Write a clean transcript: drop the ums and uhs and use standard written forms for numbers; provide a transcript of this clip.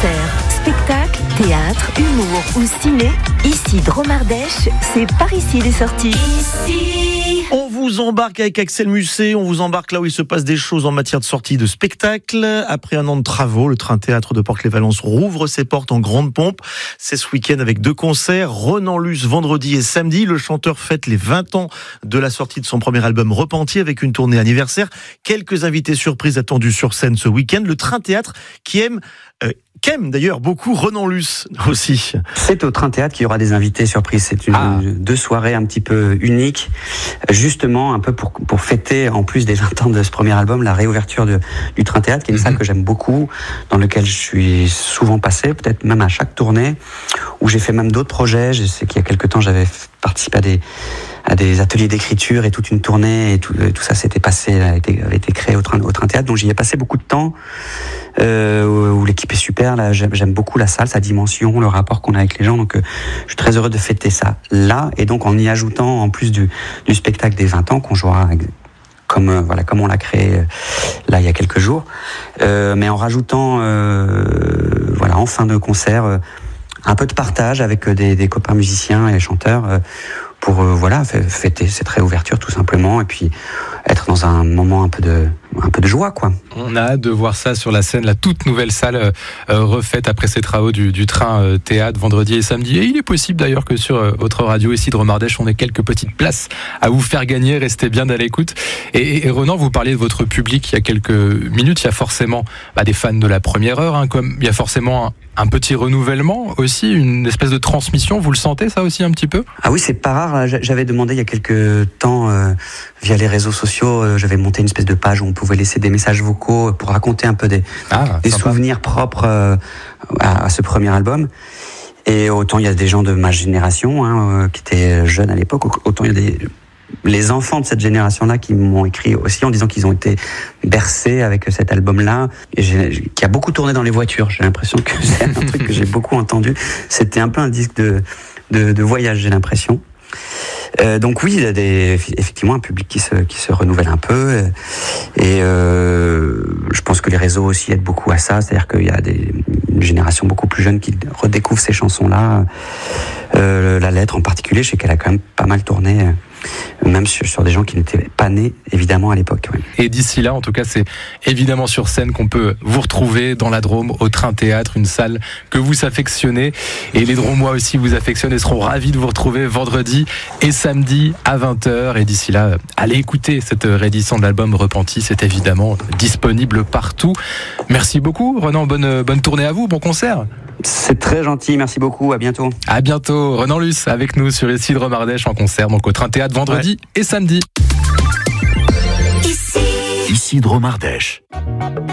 Concert, spectacle, théâtre, humour ou ciné, Ici Dromardèche, c'est par ici les sorties. Ici. On vous embarque avec Axel Musset, on vous embarque là où il se passe des choses en matière de sortie de spectacle. Après un an de travaux, le train théâtre de Port-les-Valences rouvre ses portes en grande pompe. C'est ce week-end avec 2 concerts, Renan Luce vendredi et samedi. Le chanteur fête les 20 ans de la sortie de son premier album Repenti avec une tournée anniversaire. Quelques invités surprises attendus sur scène ce week-end. Le train théâtre qu'aime d'ailleurs beaucoup Renan Luce aussi. C'est au Train Théâtre qu'il y aura des invités surprises. C'est 2 soirées un petit peu uniques, justement un peu pour fêter, en plus des 20 ans de ce premier album, la réouverture du Train Théâtre, qui est une salle que j'aime beaucoup, dans laquelle je suis souvent passé, peut-être même à chaque tournée, où j'ai fait même d'autres projets. Je sais qu'il y a quelques temps, j'avais participé à des ateliers d'écriture et toute une tournée, et tout ça s'était passé, avait été créé au Train Théâtre. Donc j'y ai passé beaucoup de temps, où l'équipe est super. Là, j'aime beaucoup la salle, sa dimension, le rapport qu'on a avec les gens. Donc je suis très heureux de fêter ça là, et donc en y ajoutant, en plus du spectacle des 20 ans qu'on jouera comme on l'a créé là il y a quelques jours, mais en rajoutant en fin de concert un peu de partage avec des copains musiciens et chanteurs, pour fêter cette réouverture tout simplement, et puis être dans un moment un peu de joie, quoi. On a hâte de voir ça sur la scène, la toute nouvelle salle refaite après ces travaux du train théâtre vendredi et samedi. Et il est possible d'ailleurs que sur votre radio ici de Dromardèche, on ait quelques petites places à vous faire gagner. Restez bien à l'écoute. Et Renan, vous parliez de votre public il y a quelques minutes. Il y a forcément des fans de la première heure, comme il y a forcément un petit renouvellement aussi, une espèce de transmission. Vous le sentez ça aussi un petit peu ? Ah oui, c'est pas rare. J'avais demandé il y a quelques temps via les réseaux sociaux, j'avais monté une espèce de page où on pouvait laisser des messages vocaux pour raconter un peu des souvenirs propres à ce premier album. Et autant il y a des gens de ma génération qui étaient jeunes à l'époque, autant il y a les enfants de cette génération-là qui m'ont écrit aussi en disant qu'ils ont été bercés avec cet album-là, et qui a beaucoup tourné dans les voitures. J'ai l'impression que c'est un truc que j'ai beaucoup entendu. C'était un peu un disque de voyage, j'ai l'impression. Donc oui, il y a effectivement un public qui se renouvelle un peu, et je pense que les réseaux aussi aident beaucoup à ça. C'est-à-dire qu'il y a une génération beaucoup plus jeune qui redécouvre ces chansons-là. La lettre en particulier, je sais qu'elle a quand même pas mal tourné, même sur des gens qui n'étaient pas nés évidemment à l'époque. Ouais. Et d'ici là, en tout cas, c'est évidemment sur scène qu'on peut vous retrouver dans la Drôme, au Train Théâtre, une salle que vous affectionnez, et les Dromois aussi vous affectionnent et seront ravis de vous retrouver vendredi et samedi à 20h. Et d'ici là, allez écouter cette réédition de l'album Repenti, c'est évidemment disponible partout. Merci beaucoup Renan, bonne tournée à vous, bon concert. C'est très gentil, merci beaucoup, à bientôt. À bientôt, Renan Luce avec nous sur Ici Dromardèche en concert, donc au Train Théâtre vendredi et samedi. Ici Dromardèche.